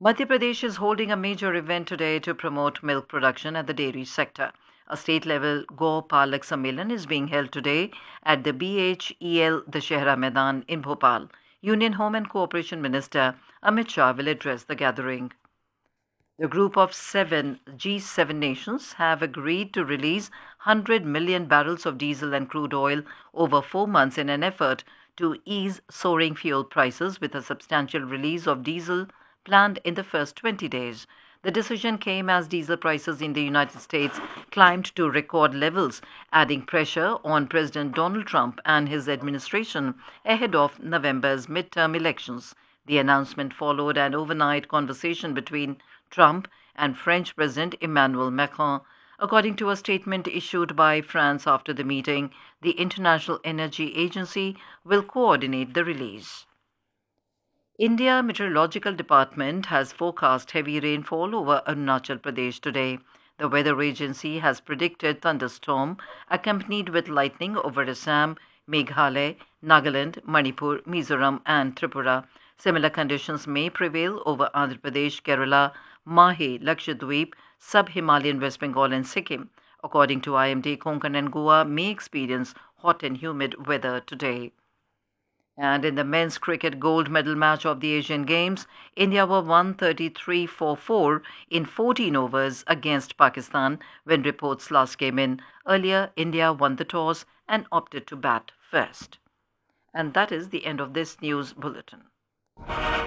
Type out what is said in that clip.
Madhya Pradesh is holding a major event today to promote milk production at the dairy sector. A state-level Go Palak Sammelan is being held today at the BHEL Dashehra Maidan in Bhopal. Union Home and Cooperation Minister Amit Shah will address the gathering. The group of seven G7 nations have agreed to release 100 million barrels of diesel and crude oil over 4 months in an effort to ease soaring fuel prices, with a substantial release of diesel planned in the first 20 days. The decision came as diesel prices in the United States climbed to record levels, adding pressure on President Donald Trump and his administration ahead of November's midterm elections. The announcement followed an overnight conversation between Trump and French President Emmanuel Macron. According to a statement issued by France after the meeting, the International Energy Agency will coordinate the release. India Meteorological Department has forecast heavy rainfall over Arunachal Pradesh today. The weather agency has predicted thunderstorm accompanied with lightning over Assam, Meghalaya, Nagaland, Manipur, Mizoram, and Tripura. Similar conditions may prevail over Andhra Pradesh, Kerala, Mahe, Lakshadweep, Sub-Himalayan West Bengal, and Sikkim. According to IMD, Konkan and Goa may experience hot and humid weather today. And in the men's cricket gold medal match of the Asian Games, India were 133 for 4 in 14 overs against Pakistan when reports last came in. Earlier, India won the toss and opted to bat first. And that is the end of this news bulletin.